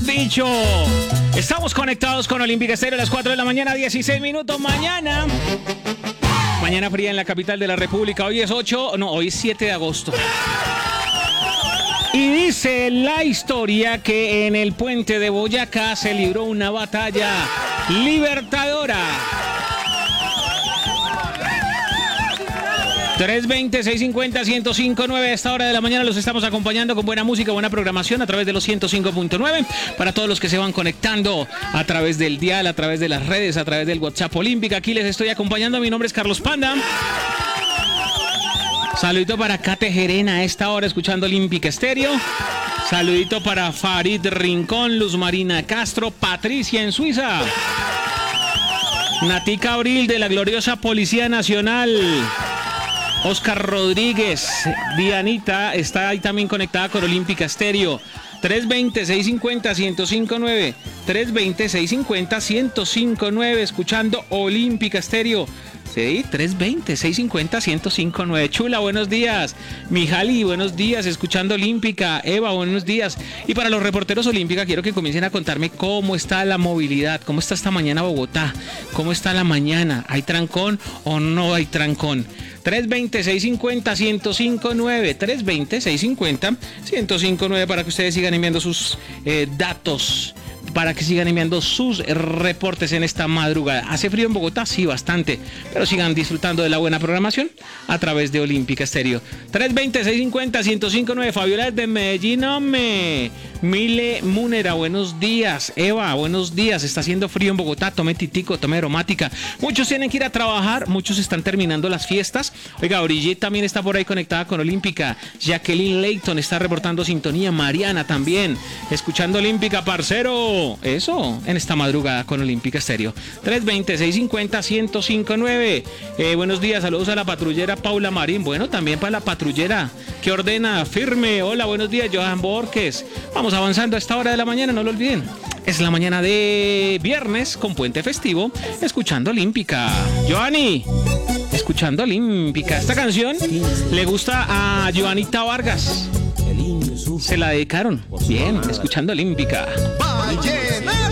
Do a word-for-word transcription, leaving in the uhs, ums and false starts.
dicho. Estamos conectados con Olímpica Estéreo a las cuatro de la mañana, dieciséis minutos. Mañana. Mañana fría en la capital de la República. Hoy es ocho, no, hoy es siete de agosto. Y dice la historia que en el puente de Boyacá se libró una batalla libertadora. tres veinte, seiscientos cincuenta, ciento cinco punto nueve. A esta hora de la mañana los estamos acompañando con buena música, buena programación a través de los ciento cinco punto nueve. Para todos los que se van conectando a través del dial, a través de las redes, a través del WhatsApp Olímpica, aquí les estoy acompañando. Mi nombre es Carlos Panda. Saludito para Kate Gerena a esta hora escuchando Olímpica Estéreo. Saludito para Farid Rincón, Luz Marina Castro, Patricia en Suiza. Natica Abril de la gloriosa Policía Nacional. Oscar Rodríguez, Dianita está ahí también conectada con Olímpica Estéreo. tres veinte, seiscientos cincuenta, ciento cinco punto nueve. tres veinte, seiscientos cincuenta, ciento cinco punto nueve. Escuchando Olímpica Estéreo. Sí, tres veinte, seiscientos cincuenta, ciento cinco punto nueve. Chula, buenos días. Mijali, buenos días. Escuchando Olímpica. Eva, buenos días. Y para los reporteros Olímpica, quiero que comiencen a contarme cómo está la movilidad, cómo está esta mañana Bogotá, cómo está la mañana. ¿Hay trancón o no hay trancón? tres veinte, seiscientos cincuenta, ciento cinco punto nueve. tres veinte, seiscientos cincuenta, ciento cinco punto nueve para que ustedes sigan enviando sus eh, datos, para que sigan enviando sus reportes en esta madrugada. ¿Hace frío en Bogotá? Sí, bastante, pero sigan disfrutando de la buena programación a través de Olímpica Estéreo. tres veinte, seiscientos cincuenta, ciento cinco punto nueve. Fabiola de Medellín, hombre. Mile Múnera, buenos días. Eva, buenos días. Está haciendo frío en Bogotá. Tome titico, tome aromática. Muchos tienen que ir a trabajar, muchos están terminando las fiestas. Oiga, Brigitte también está por ahí conectada con Olímpica. Jacqueline Leighton está reportando sintonía. Mariana también, escuchando Olímpica, parcero. Eso, en esta madrugada con Olímpica Estéreo. tres veinte, seiscientos cincuenta, ciento cinco punto nueve. Eh, buenos días, saludos a la patrullera Paula Marín. Bueno, también para la patrullera que ordena firme. Hola, buenos días, Johan Borges. Vamos avanzando a esta hora de la mañana, no lo olviden. Es la mañana de viernes con puente festivo, escuchando Olímpica. Johanny, escuchando Olímpica. Esta canción le gusta a Joanita Vargas. Se la dedicaron. Bien, escuchando Olímpica. Vallenato.